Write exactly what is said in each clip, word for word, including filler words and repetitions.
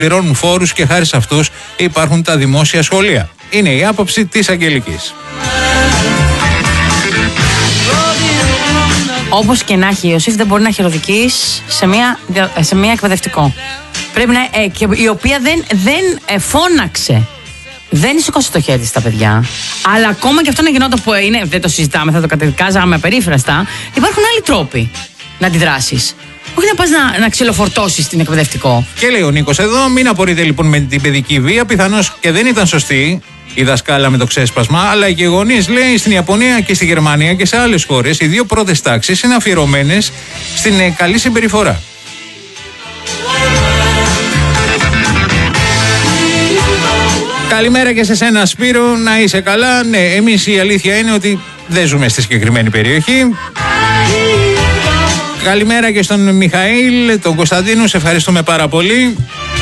πληρώνουν φόρους και χάρη σε αυτούς υπάρχουν τα δημόσια σχολεία. Είναι η άποψη της Αγγελικής. Όπως και να έχει, η Ιωσήφ δεν μπορεί να χειροδικείς σε μια, σε μια εκπαιδευτικό. Πρέπει να, ε, και, η οποία δεν, δεν ε, φώναξε. Δεν σηκώσε το χέρι στα παιδιά. Αλλά ακόμα και αυτό να γινόταν που είναι, δεν το συζητάμε, θα το καταδικάζαμε απερίφραστα. Υπάρχουν άλλοι τρόποι να αντιδράσεις. Όχι να πας να, να ξυλοφορτώσεις την εκπαιδευτικό. Και λέει ο Νίκος εδώ, μην απορείτε λοιπόν με την παιδική βία. Πιθανώς και δεν ήταν σωστή η δασκάλα με το ξέσπασμα, αλλά οι γονείς, λέει, στην Ιαπωνία και στη Γερμανία και σε άλλες χώρες, οι δύο πρώτες τάξεις είναι αφιερωμένες στην ε, καλή συμπεριφορά. Καλημέρα και σε σένα, Σπύρο, να είσαι καλά. Ναι, εμείς η αλήθεια είναι ότι δεν ζούμε στη συγκεκριμένη περιοχή. Καλημέρα και στον Μιχαήλ, τον Κωνσταντίνο, σε ευχαριστούμε πάρα πολύ.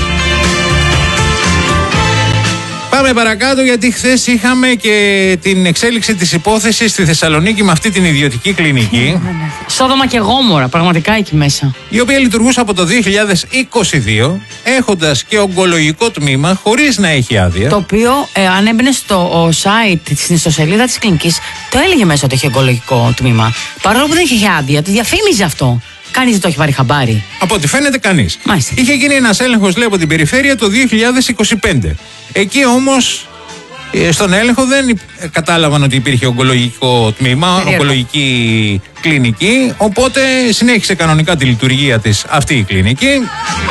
Πάμε παρακάτω, γιατί χθες είχαμε και την εξέλιξη της υπόθεσης στη Θεσσαλονίκη με αυτή την ιδιωτική κλινική. Σόδομα και Γόμορα, πραγματικά εκεί μέσα. Η οποία λειτουργούσε από το δύο χιλιάδες είκοσι δύο, έχοντας και ογκολογικό τμήμα χωρίς να έχει άδεια. Το οποίο, ε, αν έμπαινε στο site, στην ιστοσελίδα της κλινικής, το έλεγε μέσα ότι είχε ογκολογικό τμήμα. Παρόλο που δεν είχε άδεια, το διαφήμιζε αυτό. Κανείς δεν το έχει πάρει χαμπάρι. Από ό,τι φαίνεται, κανείς. Μάλιστα. Είχε γίνει ένας έλεγχος, λέει, από την περιφέρεια το δύο χιλιάδες είκοσι πέντε. Εκεί όμως, στον έλεγχο δεν κατάλαβαν ότι υπήρχε ογκολογικό τμήμα, Περίεργο. ογκολογική κλινική. Οπότε συνέχισε κανονικά τη λειτουργία της αυτή η κλινική,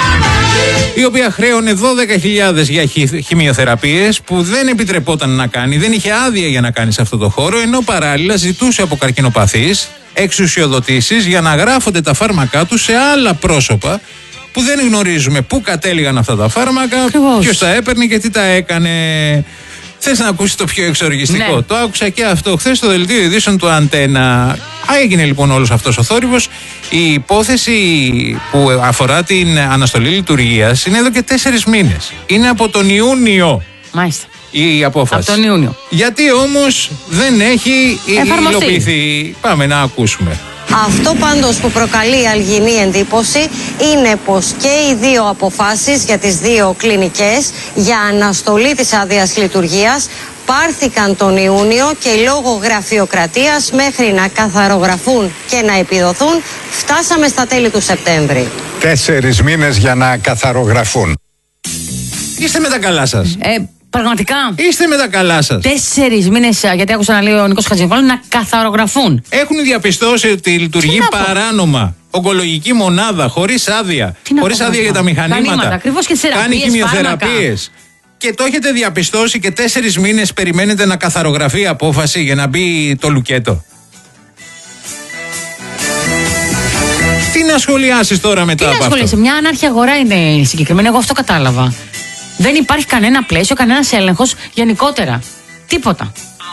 η οποία χρέωνε δώδεκα χιλιάδες για χημειοθεραπείες που δεν επιτρεπόταν να κάνει, δεν είχε άδεια για να κάνει σε αυτό το χώρο, ενώ παράλληλα ζητούσε από καρκινοπαθείς εξουσιοδοτήσεις για να γράφονται τα φάρμακά τους σε άλλα πρόσωπα που δεν γνωρίζουμε πού κατέληγαν αυτά τα φάρμακα, ποιος τα έπαιρνε και τι τα έκανε. Θες να ακούσεις το πιο εξοργιστικό? Ναι. Το άκουσα και αυτό χθες στο δελτίο ειδήσεων του Αντένα. Έγινε λοιπόν όλος αυτός ο θόρυβος. Η υπόθεση που αφορά την αναστολή λειτουργίας είναι εδώ και τέσσερις μήνες. Είναι από τον Ιούνιο. Μάλιστα. Η απόφαση. Από τον Ιούνιο. Γιατί όμως δεν έχει υλοποιηθεί? Πάμε να ακούσουμε. Αυτό πάντως που προκαλεί αλγινή εντύπωση είναι πως και οι δύο αποφάσεις για τις δύο κλινικές για αναστολή της άδειας λειτουργίας πάρθηκαν τον Ιούνιο και λόγω γραφειοκρατίας μέχρι να καθαρογραφούν και να επιδοθούν φτάσαμε στα τέλη του Σεπτέμβρη. Τέσσερις μήνες για να καθαρογραφούν. Είστε με τα καλά σας. Ε, Πραγματικά. Είστε με τα καλά σας. Τέσσερις μήνες, γιατί άκουσα να λέει ο Νίκος Χατζηβόλου, να καθαρογραφούν. Έχουν διαπιστώσει ότι λειτουργεί παράνομα ογκολογική μονάδα, χωρίς άδεια. Χωρίς άδεια για τα μηχανήματα. Ακριβώς, και θεραπείες, κάνει χημειοθεραπείες. Και το έχετε διαπιστώσει και τέσσερις μήνες περιμένετε να καθαρογραφεί η απόφαση για να μπει το λουκέτο. Τι να σχολιάσεις τώρα μετά Τι από να αυτό? σχολιάσεις, μια ανάρχια αγορά είναι συγκεκριμένη, εγώ αυτό κατάλαβα. Δεν υπάρχει κανένα πλαίσιο, κανένας έλεγχος γενικότερα. Τίποτα.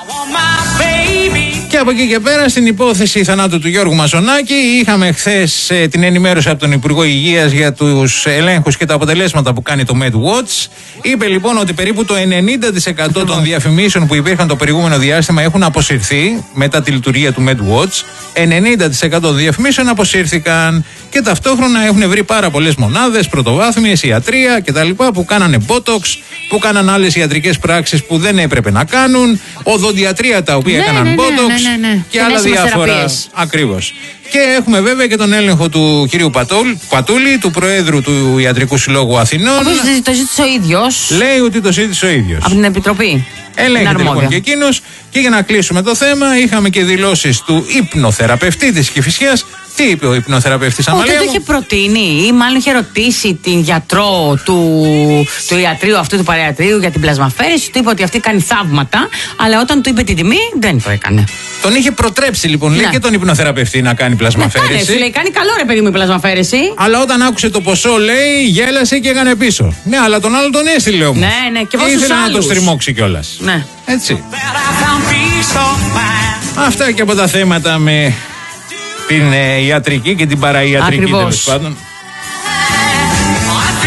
Και από εκεί και πέρα, στην υπόθεση θανάτου του Γιώργου Μαζονάκη, είχαμε χθες ε, την ενημέρωση από τον Υπουργό Υγείας για τους ελέγχους και τα αποτελέσματα που κάνει το MedWatch. Είπε λοιπόν ότι περίπου το ενενήντα τοις εκατό των διαφημίσεων που υπήρχαν το προηγούμενο διάστημα έχουν αποσυρθεί μετά τη λειτουργία του MedWatch. ενενήντα τοις εκατό των διαφημίσεων αποσύρθηκαν και ταυτόχρονα έχουν βρει πάρα πολλές μονάδες, πρωτοβάθμιες, ιατρία κτλ. Που κάνανε Botox, που κάνανε άλλες ιατρικές πράξεις που δεν έπρεπε να κάνουν, οδοντιατρία τα οποία ναι, έκαναν ναι, ναι, Botox. Ναι, ναι, ναι. Και άλλα διάφορα. Ακριβώς. Και έχουμε βέβαια και τον έλεγχο του κυρίου Πατούλ, Πατούλη, του Προέδρου του Ιατρικού Συλλόγου Αθηνών. Όπως το ζήτησε ο ίδιος. Λέει ότι το ζήτησε ο ίδιος. Από την Επιτροπή. Ελέγχεται λοιπόν και εκείνος. Και για να κλείσουμε το θέμα, είχαμε και δηλώσεις του υπνοθεραπευτή της Κηφισιάς. Τι είπε ο υπνοθεραπευτής, Αμαλία μου? Ότι το είχε προτείνει ή μάλλον είχε ρωτήσει την γιατρό του, του ιατρίου αυτού του παραιατρίου για την πλασμαφέρεση. Του είπε ότι αυτή κάνει θαύματα, αλλά όταν του είπε την τιμή δεν το έκανε. Τον είχε προτρέψει λοιπόν, λέει, ναι. και τον υπνοθεραπευτή να κάνει πλασμαφέρεση. Ναι, λέει, κάνει καλό ρε παιδί μου η πλασμαφέρεση. Αλλά όταν άκουσε το ποσό, λέει, γέλασε και έκανε πίσω. Ναι, αλλά τον άλλο τον έστειλε όμως. Ναι, ναι, και, και ήθελε άλλους να το στριμώξει κιόλας. Ναι. Έτσι. Αυτά και από τα θέματα με την ε, ιατρική και την παραϊατρική, τέλος πάντων.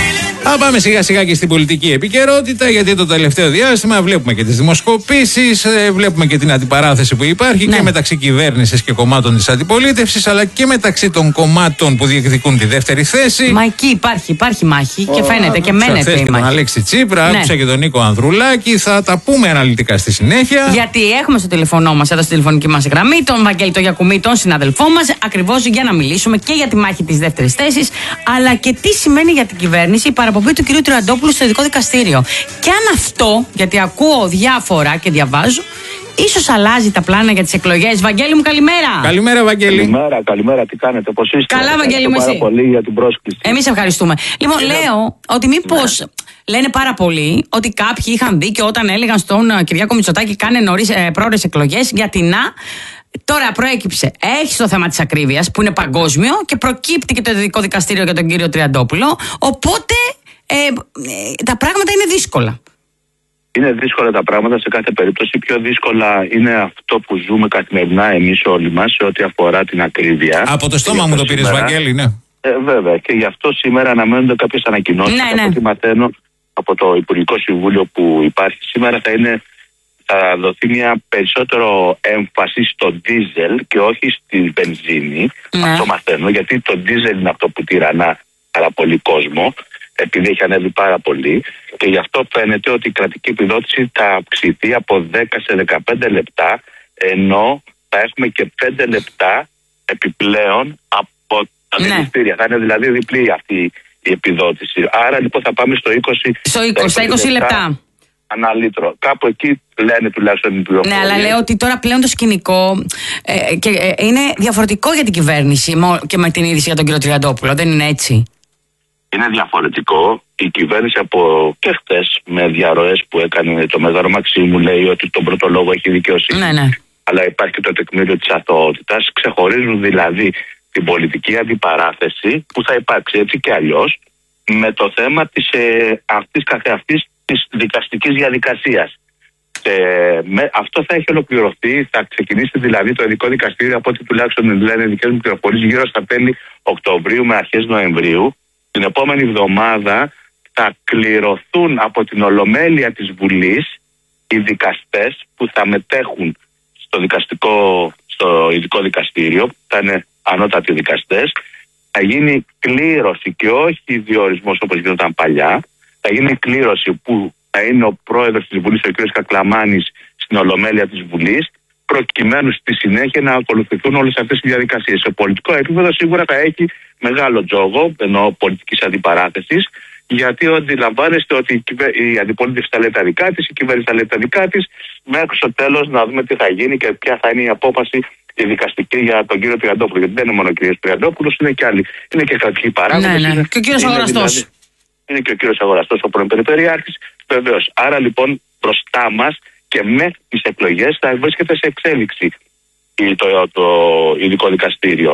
Α, πάμε σιγά σιγά και στην πολιτική επικαιρότητα, γιατί το τελευταίο διάστημα βλέπουμε και τις δημοσκοπήσεις, βλέπουμε και την αντιπαράθεση που υπάρχει, ναι, και μεταξύ κυβέρνησης και κομμάτων της αντιπολίτευσης, αλλά και μεταξύ των κομμάτων που διεκδικούν τη δεύτερη θέση. Μα εκεί υπάρχει, υπάρχει μάχη και φαίνεται και μένεται η μάχη. Και τον Αλέξη Τσίπρα, άκουσα, ναι, και τον Νίκο Ανδρουλάκη. Θα τα πούμε αναλυτικά στη συνέχεια. Γιατί έχουμε στο τηλεφωνό μας, εδώ στη τηλεφωνική μας γραμμή, τον Βαγγέλη τον Γιακουμί, τον συναδελφό μας, ακριβώς για να μιλήσουμε και για τη μάχη της δεύτερης θέσης, αλλά και τι σημαίνει για την κυβέρνηση η παραπομπή του κ. Τριαντόπουλου στο ειδικό δικαστήριο. Και αν αυτό, γιατί ακούω διάφορα και διαβάζω, ίσως αλλάζει τα πλάνα για τις εκλογές. Βαγγέλη μου, καλημέρα. Καλημέρα, Βαγγέλη. Καλημέρα, καλημέρα. Τι κάνετε, πώς είστε? Καλά, Βαγγέλη μου, εσύ? Πάρα πολύ για την πρόσκληση. Εμείς ευχαριστούμε. Λοιπόν, Είναι... λέω ότι μήπως. Ναι. Λένε πάρα πολλοί ότι κάποιοι είχαν δίκιο όταν έλεγαν στον Κυριάκο Μητσοτάκη κάνε νωρίς ε, πρόορες εκλογές, γιατί να. Τώρα προέκυψε, έχει το θέμα της ακρίβειας που είναι παγκόσμιο και προκύπτει και το ειδικό δικαστήριο για τον κύριο Τριαντόπουλο. Οπότε ε, ε, τα πράγματα είναι δύσκολα. Είναι δύσκολα τα πράγματα σε κάθε περίπτωση. Πιο δύσκολα είναι αυτό που ζούμε καθημερινά εμείς όλοι μας σε ό,τι αφορά την ακρίβεια. Από το στόμα μου το πήρες, Βαγγέλη, ναι. Ε, βέβαια. Και γι' αυτό σήμερα αναμένονται κάποιες ανακοινώσεις. Ναι, ναι. Από ό,τι μαθαίνω από το Υπουργικό Συμβούλιο που υπάρχει σήμερα, θα είναι. Θα δοθεί μια περισσότερο έμφαση στο ντίζελ και όχι στη βενζίνη. Ναι. Αυτό μαθαίνω, γιατί το ντίζελ είναι αυτό που τυραννά πάρα πολύ κόσμο, επειδή έχει ανέβει πάρα πολύ. Και γι' αυτό φαίνεται ότι η κρατική επιδότηση θα αυξηθεί από δέκα σε δεκαπέντε λεπτά, ενώ θα έχουμε και πέντε λεπτά επιπλέον από τα δηληστήρια. Ναι. Θα είναι δηλαδή διπλή αυτή η επιδότηση. Άρα λοιπόν θα πάμε στο είκοσι, στο είκοσι, στα είκοσι λεπτά. Ανά λίτρο. Κάπου εκεί λένε τουλάχιστον οι πληροφορίες. Ναι, αλλά λέω ότι τώρα πλέον το σκηνικό ε, και, ε, είναι διαφορετικό για την κυβέρνηση και με την είδηση για τον κύριο Τριαντόπουλο. Δεν είναι έτσι? Είναι διαφορετικό. Η κυβέρνηση από και χτες με διαρροές που έκανε το Μέγαρο Μαξίμου λέει ότι τον πρώτο λόγο έχει δικαιοσύνη. Ναι, ναι. Αλλά υπάρχει και το τεκμήριο της αθωότητας. Ξεχωρίζουν δηλαδή την πολιτική αντιπαράθεση που θα υπάρξει έτσι και αλλιώς με το θέμα της ε, αυτής καθεαυτής της δικαστικής διαδικασίας. Ε, με, αυτό θα έχει ολοκληρωθεί, θα ξεκινήσει δηλαδή το ειδικό δικαστήριο, από ό,τι τουλάχιστον λένε οι δικές μου πληροφορίες, γύρω στα τέλη Οκτωβρίου με αρχές Νοεμβρίου. Την επόμενη εβδομάδα θα κληρωθούν από την Ολομέλεια της Βουλής οι δικαστές που θα μετέχουν στο, δικαστικό, στο ειδικό δικαστήριο, θα είναι ανώτατοι δικαστές. Θα γίνει κλήρωση και όχι διορισμός όπως γινόταν παλιά. Θα γίνει κλήρωση που θα είναι ο πρόεδρος της Βουλής, ο κ. Κακλαμάνης, στην Ολομέλεια της Βουλής, προκειμένου στη συνέχεια να ακολουθηθούν όλες αυτές οι διαδικασίες. Σε πολιτικό επίπεδο σίγουρα θα έχει μεγάλο τζόγο, ενώ πολιτικής αντιπαράθεσης, γιατί αντιλαμβάνεστε ότι η αντιπολίτευση θα λέει τα δικά της, η κυβέρνηση θα λέει τα δικά της, μέχρι στο τέλος να δούμε τι θα γίνει και ποια θα είναι η απόφαση η δικαστική για τον κύριο Τριαντόπουλο. Γιατί δεν είναι μόνο ο κύριος Τριαντόπουλος, είναι και άλλοι. Είναι και κρατικοί παράγοντες. Ναι, ναι. Και ο κύριος Αγοραστός. Δηλαδή, είναι και ο κύριος Αγοραστός, ο πρώην Περιφερειάρχης. Βεβαίως. Άρα λοιπόν μπροστά μας και μέχρι τις εκλογές θα βρίσκεται σε εξέλιξη το, το, το ειδικό δικαστήριο.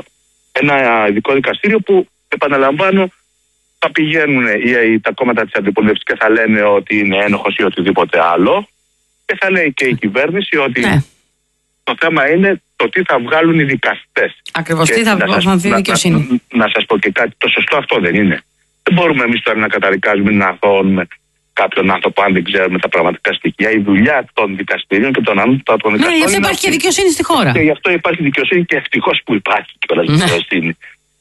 Ένα ειδικό δικαστήριο που, επαναλαμβάνω, θα πηγαίνουν οι, τα κόμματα της αντιπολίτευσης και θα λένε ότι είναι ένοχος ή οτιδήποτε άλλο, και θα λέει και η κυβέρνηση ότι ναι. το θέμα είναι το τι θα βγάλουν οι δικαστές. Ακριβώς, τι θα βγάλουν η δικαιοσύνη. Να, να, να σας πω και κάτι, το σωστό αυτό δεν είναι. Δεν μπορούμε εμείς τώρα να καταδικάζουμε, να αθωώνουμε κάποιον άνθρωπο αν δεν ξέρουμε τα πραγματικά στοιχεία. Η δουλειά των δικαστηρίων και των ανώτατων δικαστών. Ναι, γι' αυτό υπάρχει και δικαιοσύνη στη χώρα. Και γι' αυτό υπάρχει δικαιοσύνη και ευτυχώς που υπάρχει κιόλας ναι. δικαιοσύνη.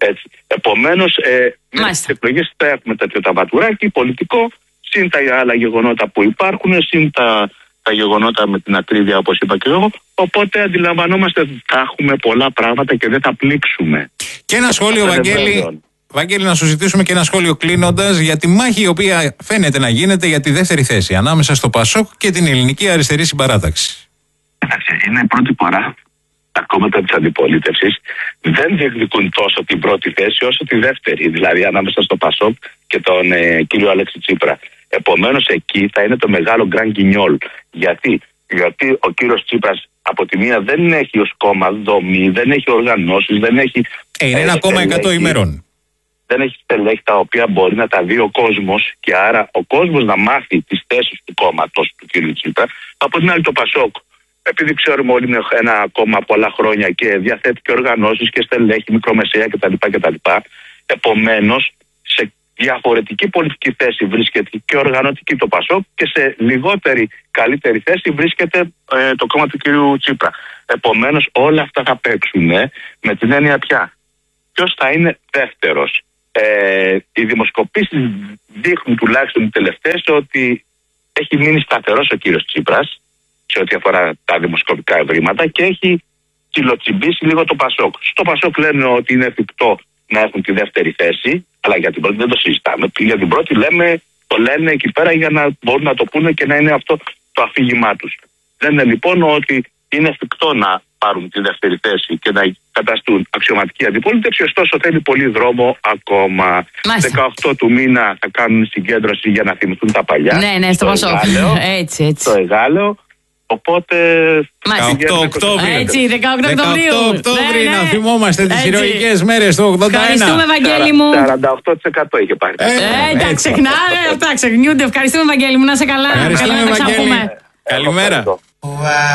Επομένως, ε, με τις εκλογές θα έχουμε τέτοιο ταμπατουράκι πολιτικό, συν τα άλλα γεγονότα που υπάρχουν, συν τα, τα γεγονότα με την ακρίβεια όπως είπα και εγώ. Οπότε αντιλαμβανόμαστε ότι θα έχουμε πολλά πράγματα και δεν θα πλήξουμε. Και ένα σχόλιο, Βαγγέλη. Βαγγέλη, να σου ζητήσουμε και ένα σχόλιο κλείνοντας για τη μάχη η οποία φαίνεται να γίνεται για τη δεύτερη θέση ανάμεσα στο ΠΑΣΟΚ και την Ελληνική Αριστερή Συμπαράταξη. Είναι η πρώτη φορά τα κόμματα της αντιπολίτευσης δεν διεκδικούν τόσο την πρώτη θέση όσο τη δεύτερη, δηλαδή ανάμεσα στο ΠΑΣΟΚ και τον ε, κύριο Αλέξη Τσίπρα. Επομένως εκεί θα είναι το μεγάλο γκραν γκινιόλ. Γιατί? Γιατί ο κύριος Τσίπρας από τη μία δεν έχει ως κόμμα δομή, δεν έχει οργανώσεις, δεν έχει... Ε, είναι ένα κόμμα εκατό ημερών. Δεν έχει στελέχη τα οποία μπορεί να τα δει ο κόσμος και άρα ο κόσμος να μάθει τις θέσεις του κόμματος του κ. Τσίπρα. Από την άλλη το ΠΑΣΟΚ, επειδή ξέρουμε όλοι είναι ένα κόμμα πολλά χρόνια και διαθέτει και οργανώσεις και στελέχη, μικρομεσαία κτλ. κτλ. Επομένως, σε διαφορετική πολιτική θέση βρίσκεται και οργανωτική το ΠΑΣΟΚ και σε λιγότερη καλύτερη θέση βρίσκεται ε, το κόμμα του κυρίου Τσίπρα. Επομένως όλα αυτά θα παίξουν ε, με την έννοια πια ποιος θα είναι δεύτερος. Ε, οι δημοσκοπήσεις δείχνουν τουλάχιστον οι τελευταίες ότι έχει μείνει σταθερός ο κύριος Τσίπρας σε ό,τι αφορά τα δημοσκοπικά ευρήματα και έχει κυλοτσιμπήσει λίγο το ΠΑΣΟΚ. Στο ΠΑΣΟΚ λένε ότι είναι εφικτό να έχουν τη δεύτερη θέση, αλλά για την πρώτη δεν το συζητάμε. Για την πρώτη λέμε, το λένε εκεί πέρα για να μπορούν να το πούνε και να είναι αυτό το αφήγημά τους. Λένε λοιπόν ότι είναι εφικτό να πάρουν τη δεύτερη θέση και να καταστούν αξιωματική αντιπολίτευση, ωστόσο θέλει πολύ δρόμο ακόμα. Μάλιστα. δεκαοκτώ του μήνα θα κάνουν συγκέντρωση για να θυμηθούν τα παλιά. Ναι, ναι, στο ΠΑΣΟΚ. Έτσι, έτσι. Το Εγάλεο. Οπότε. δεκαοκτώ Οκτώβρη. Έτσι, δεκαοκτώ Οκτωβρίου. δεκαοκτώ Οκτώβρη, ναι, ναι. να θυμόμαστε τις Έτσι. ηρωικές μέρες του ογδόντα ένα. Ευχαριστούμε, Βαγγέλη μου. σαράντα οκτώ τοις εκατό είχε πάρει. Ε, τα ξεχνάμε, αυτά ξεχνιούνται. Ευχαριστούμε, Βαγγέλη μου, να είσαι καλά. Ευχαριστούμε, Καλά να τα Βαγγέλη. ξαναπούμε. Καλημέρα.